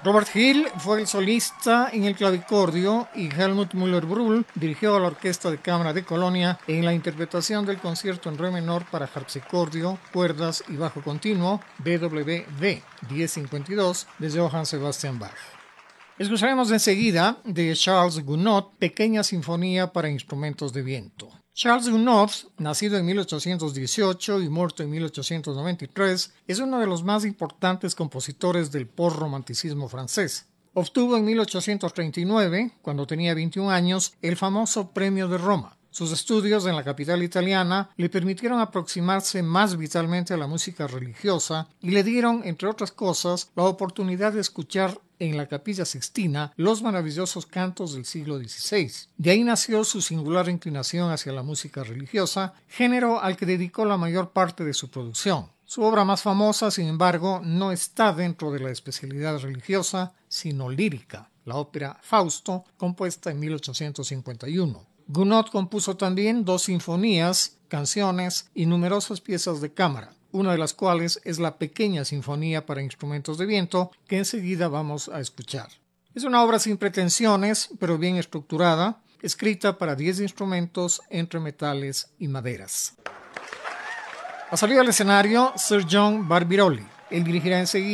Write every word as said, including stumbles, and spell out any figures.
Robert Hill fue el solista en el clavicordio y Helmut Müller-Brühl dirigió a la Orquesta de Cámara de Colonia en la interpretación del concierto en re menor para harpsicordio, cuerdas y bajo continuo B W V diez cincuenta y dos de Johann Sebastian Bach. Escucharemos enseguida de Charles Gounod, Pequeña Sinfonía para Instrumentos de Viento. Charles Gounod, nacido en mil ochocientos dieciocho y muerto en mil ochocientos noventa y tres, es uno de los más importantes compositores del postromanticismo francés. Obtuvo en mil ochocientos treinta y nueve, cuando tenía veintiún años, el famoso Premio de Roma. Sus estudios en la capital italiana le permitieron aproximarse más vitalmente a la música religiosa y le dieron, entre otras cosas, la oportunidad de escuchar en la Capilla Sixtina los maravillosos cantos del siglo dieciséis. De ahí nació su singular inclinación hacia la música religiosa, género al que dedicó la mayor parte de su producción. Su obra más famosa, sin embargo, no está dentro de la especialidad religiosa, sino lírica, la ópera Fausto, compuesta en mil ochocientos cincuenta y uno. Gounod compuso también dos sinfonías, canciones y numerosas piezas de cámara, una de las cuales es la Pequeña Sinfonía para Instrumentos de Viento, que enseguida vamos a escuchar. Es una obra sin pretensiones, pero bien estructurada, escrita para diez instrumentos entre metales y maderas. Ha salido al escenario Sir John Barbirolli. Él dirigirá enseguida